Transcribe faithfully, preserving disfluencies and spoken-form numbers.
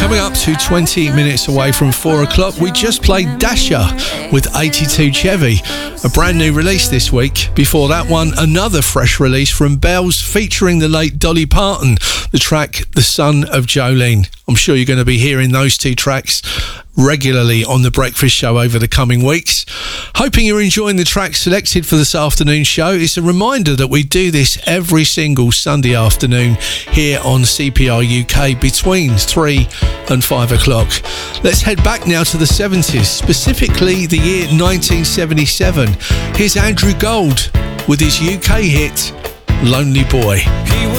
Coming up to twenty minutes away from four o'clock, we just played Dasher with eighty-two Chevy, a brand new release this week. Before that one, another fresh release from Bells featuring the late Dolly Parton, the track The Son of Jolene. I'm sure you're going to be hearing those two tracks regularly on The Breakfast Show over the coming weeks. Hoping you're enjoying the tracks selected for this afternoon's show. It's a reminder that we do this every single Sunday afternoon here on C P R U K between three and five o'clock. Let's head back now to the seventies, specifically the year nineteen seventy-seven. Here's Andrew Gold with his U K hit, Lonely Boy. He